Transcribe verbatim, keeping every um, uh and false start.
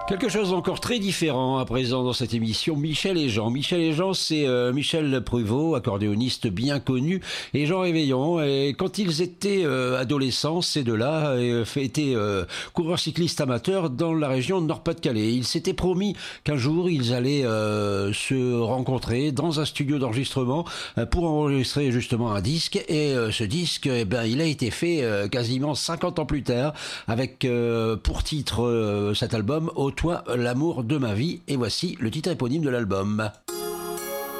Quelque chose d'encore très différent à présent dans cette émission, Michel et Jean. Michel et Jean, c'est euh, Michel Pruvot, accordéoniste bien connu, et Jean Réveillon. Et quand ils étaient euh, adolescents, ces deux-là euh, étaient euh, coureurs cyclistes amateurs dans la région de Nord-Pas-de-Calais. Ils s'étaient promis qu'un jour, ils allaient euh, se rencontrer dans un studio d'enregistrement euh, pour enregistrer justement un disque. Et euh, ce disque, eh ben, il a été fait euh, quasiment cinquante ans plus tard, avec euh, pour titre euh, cet album « Au toi l'amour de ma vie », et voici le titre éponyme de l'album.